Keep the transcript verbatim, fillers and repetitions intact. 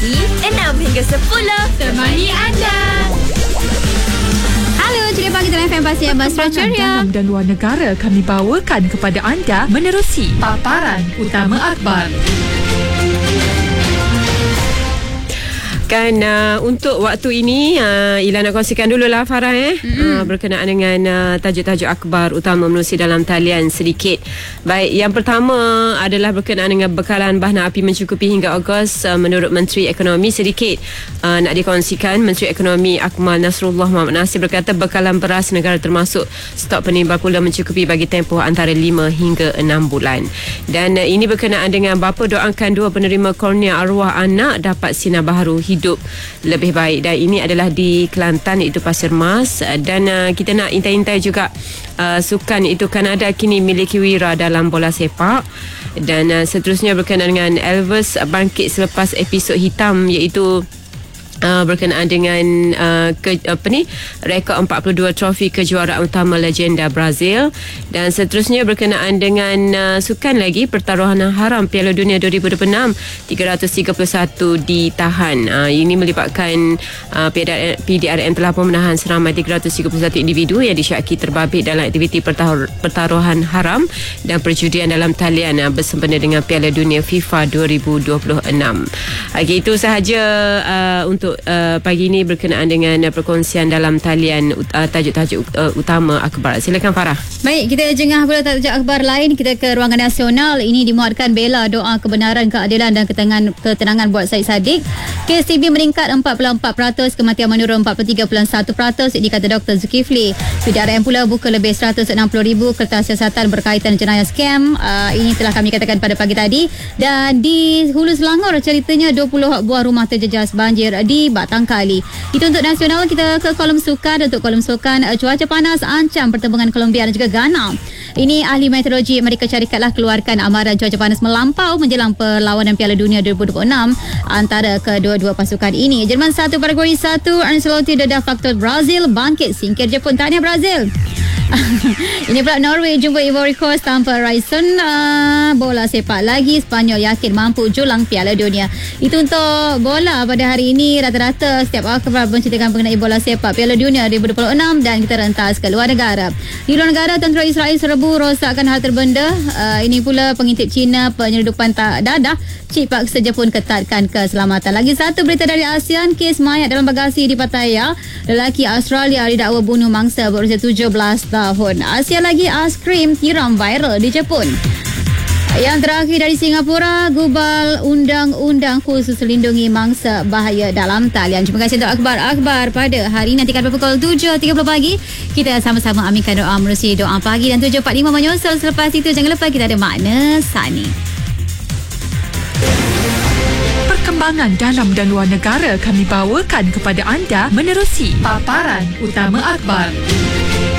pagi enam hingga sepuluh. Temani anda. Halo, cerita pagi dalam F M Pasti Basra Ceria. Dalam dan luar negara kami bawakan kepada anda menerusi paparan utama akhbar. Kan uh, untuk waktu ini uh, Ila nak kongsikan dululah Farah eh mm-hmm. uh, berkenaan dengan uh, tajuk-tajuk akhbar utama menerusi dalam talian sedikit. Baik, yang pertama adalah berkenaan dengan bekalan bahan api mencukupi hingga Ogos uh, menurut Menteri Ekonomi. Sedikit uh, nak dikongsikan, Menteri Ekonomi Akmal Nasrullah Muhammad Nasir berkata bekalan beras negara termasuk stok penimbang pula mencukupi bagi tempoh antara lima hingga enam bulan. Dan uh, ini berkenaan dengan bapa doakan dua penerima kornea arwah anak dapat sinar baharu hidup hidup lebih baik. Dan ini adalah di Kelantan, iaitu Pasir Mas. Dan uh, kita nak intai-intai juga uh, sukan itu Kanada kini miliki wira dalam bola sepak. Dan uh, seterusnya berkenaan dengan Elvis bangkit selepas episod hitam, iaitu Uh, berkenaan dengan uh, ke, apa ni rekod empat puluh dua trofi kejuaraan utama legenda Brazil. Dan seterusnya berkenaan dengan uh, sukan lagi, pertaruhan haram Piala Dunia dua ribu dua puluh enam, tiga ratus tiga puluh satu ditahan. Uh, ini melibatkan uh, P D R M telah pun menahan seramai tiga ratus tiga puluh satu individu yang disyaki terbabit dalam aktiviti pertaruh, pertaruhan haram dan perjudian dalam talian uh, bersempena dengan Piala Dunia FIFA dua ribu dua puluh enam. Okay, itu sahaja uh, untuk Uh, pagi ini berkenaan dengan uh, perkongsian dalam talian uh, tajuk-tajuk uh, utama akhbar. Silakan Farah. Baik, kita jengah pula tajuk akhbar lain. Kita ke ruangan nasional. Ini dimuatkan bela doa kebenaran, keadilan dan ketenangan, ketenangan buat Syed Saddiq. Kes T B meningkat empat puluh empat peratus, kematian menurun empat puluh tiga perpuluhan satu peratus, ini kata Doktor Zulkifli. P D R M pula buka lebih seratus enam puluh ribu kertas siasatan berkaitan jenayah skam. Uh, ini telah kami katakan pada pagi tadi. Dan di Hulu Selangor ceritanya dua puluh buah rumah terjejas banjir di Batang Kali. Itu untuk nasional. Kita ke kolom sukan. Untuk kolom sukan, cuaca panas ancam pertembungan Colombia dan juga Ghana. Ini ahli meteorologi Amerika Syarikatlah keluarkan amaran cuaca panas melampau menjelang perlawanan Piala Dunia dua ribu dua puluh enam antara kedua-dua pasukan ini. Jerman satu, Paraguay satu. Ancelotti dedah faktor Brazil bangkit singkir Jepun. Tahniah Brazil. Ini pula Norway jumpa Ivory Coast tanpa Ryerson. Uh, bola sepak lagi, Spanyol yakin mampu julang Piala Dunia. Itu untuk bola pada hari ini. Rata-rata setiap akhbar menceritakan mengenai bola sepak Piala Dunia dua ribu dua puluh enam. Dan kita rentas ke luar negara. Di luar negara, tentera Israel serbu rosakkan hal terbenda. uh, Ini pula pengintip Cina penyeludupan tak dadah. Cip paksa Jepun ketatkan keselamatan. Lagi satu berita dari ASEAN, kes mayat dalam bagasi di Pattaya. Lelaki Australia didakwa bunuh mangsa berusia tujuh belas tahun. Asia lagi, aiskrim tiram viral di Jepun. Yang terakhir dari Singapura, gubal undang-undang khusus lindungi mangsa bahaya dalam talian. Terima kasih untuk akhbar-akhbar pada hari ini. Nanti pada pukul tujuh tiga puluh pagi kita sama-sama aminkan doa menerusi doa pagi, dan tujuh empat lima menyusul. Selepas itu jangan lupa kita ada Makna Sani. Perkembangan dalam dan luar negara kami bawakan kepada anda menerusi paparan utama akhbar.